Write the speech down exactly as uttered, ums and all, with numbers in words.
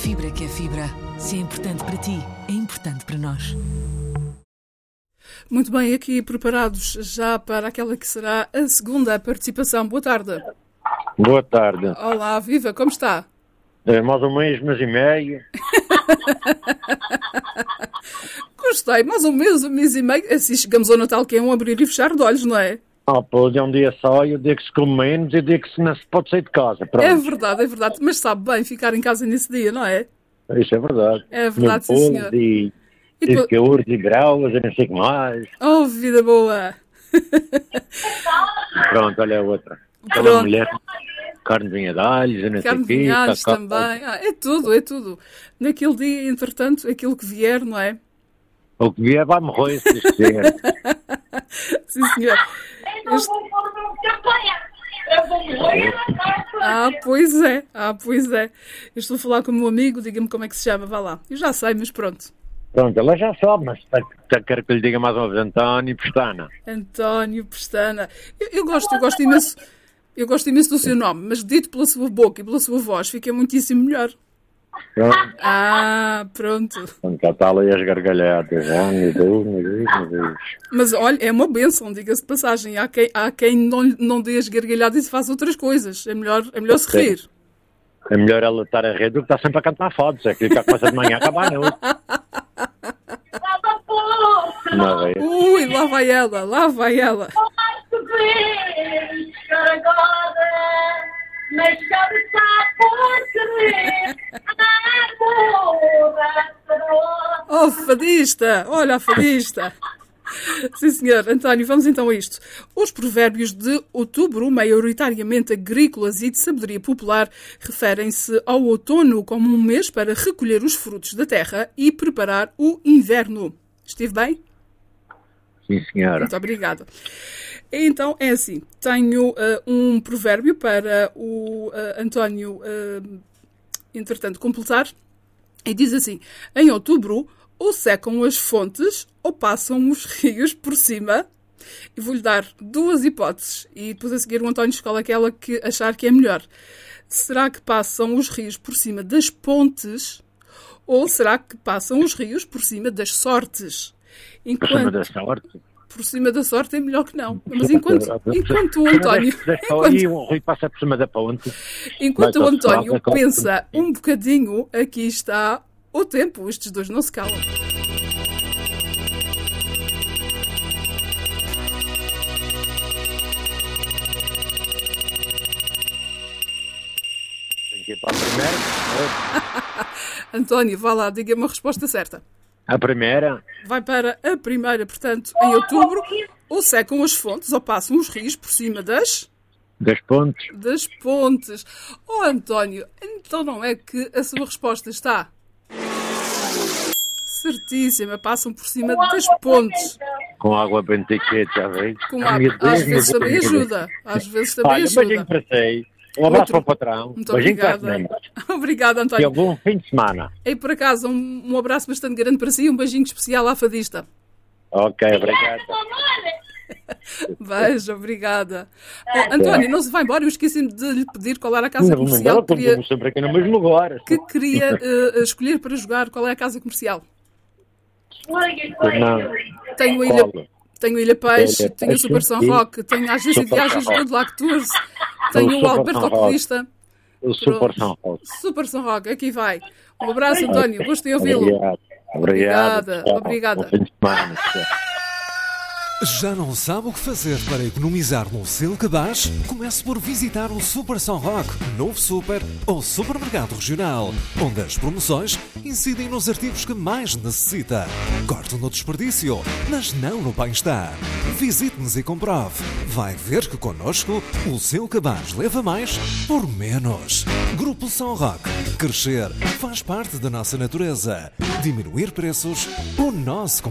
Fibra que é fibra. Se é importante para ti, é importante para nós. Muito bem, aqui preparados já para aquela que será a segunda participação. Boa tarde. Boa tarde. Olá, viva, como está? É, mais um mês, mês e meio. Gostei, mais um mês, um mês e meio. Assim chegamos ao Natal, que é um abrir e fechar de olhos, não é? Ah, pois é um dia só, e o dia que se come menos e o dia que se não se pode sair de casa. Pronto. É verdade, é verdade. Mas sabe bem ficar em casa nesse dia, não é? Isso é verdade. É verdade, sim, Polos senhor. E, E e depois- calores e graus e não sei o que mais. Oh, vida boa. Pronto, olha a outra. Aquela Pronto. mulher, carnezinha de alhos e não sei Carne o de quê. vinhados tá- tá- também. Ah, é tudo, é tudo. Naquele dia, entretanto, aquilo que vier, não é? O que vier vai morrer, se Deus quiser. Sim, senhor. Este- Ah, pois é. Ah, pois é. Eu estou a falar com o meu amigo, diga-me como é que se chama, vá lá. Eu já sei, mas pronto. Pronto, ela já sabe, mas tá- tá- quero que lhe diga mais uma vez, António Pestana. António Pestana. Eu, eu gosto, eu gosto imenso. Eu gosto imenso do seu nome, mas dito pela sua boca e pela sua voz, fica muitíssimo melhor. Pronto, Ah, pronto. pronto, já está ali as gargalhadas. Ah, meu Deus, meu Deus, meu Deus. Mas olha, é uma bênção, diga-se de passagem. Há quem, há quem não, não dê as gargalhadas e faça outras coisas. É melhor, é melhor se rir. É melhor ela estar a rir do que estar sempre a cantar fotos. É que já começa de manhã a acabar, não. Não, é. Ui, lá vai ela, lá vai ela. Mas cabe por querer Oh, fadista! Olha a fadista! Sim, senhor. António, vamos então a isto. Os provérbios de outubro, maioritariamente agrícolas e de sabedoria popular, referem-se ao outono como um mês para recolher os frutos da terra e preparar o inverno. Estive bem? Sim, senhora. Muito obrigada. Então, é assim. Tenho uh, um provérbio para o uh, António, uh, entretanto, completar. E diz assim: em outubro, ou secam as fontes ou passam os rios por cima. E vou-lhe dar duas hipóteses. E depois a seguir o António escolhe aquela que achar que é melhor. Será que passam os rios por cima das pontes ou será que passam os rios por cima das sortes? Por cima Enquanto da sorte. por cima da sorte é melhor que não. Mas enquanto, enquanto o António, enquanto, E o Rui passa por cima da ponte. enquanto o Vai, António vai, vai, vai. pensa um bocadinho, aqui está o tempo. Estes dois não se calam. Tem que ir para a primeira. António, vá lá, diga-me a resposta certa. A primeira. Vai para a primeira, portanto, em outubro, ou secam as fontes ou passam os rios por cima das, Das pontes. das pontes. Oh, António, então não é que a sua resposta está certíssima, passam por cima das pontes. Com água bem quente, já veio. Com Ah, a... meu Deus, Às meu vezes Deus, também meu Deus. ajuda. Às vezes também Olha, um beijinho ajuda. para si. Um abraço Outro- para o patrão. Muito Beijinho para as obrigada. membros. Obrigada, E António. um bom fim de semana. E por acaso, um, um abraço bastante grande para si e um beijinho especial à fadista. Ok, obrigado. Beijo, obrigada. Oh, António, não se vai embora. Eu esqueci-me de lhe pedir qual era a casa Não vou comercial embora, que porque queria, estamos sempre aqui no mesmo lugar. que queria eh, escolher para jogar. Qual é a casa comercial? Não. Tenho a Ilha, Qual? tenho a Ilha Peixe, Ilha tenho o Peixe Super São e Roque, tenho a agência de Super viagens São Roque. Good Luck Tours, tenho o Super Alberto São Roque. Oculista. O Super Pronto. São Roque. Super São Roque, aqui vai. Um abraço, António. Gostei de ouvi-lo. Obrigado. Obrigado. Obrigada, Tchau. obrigada. Bom fim de semana. Tchau. Já não sabe o que fazer para economizar no seu cabaz? Comece por visitar o Super São Roque, novo super ou supermercado regional, onde as promoções incidem nos artigos que mais necessita. Corte no desperdício, mas não no bem-estar. Visite-nos e comprove. Vai ver que connosco o seu cabaz leva mais por menos. Grupo São Roque. Crescer faz parte da nossa natureza. Diminuir preços, o nosso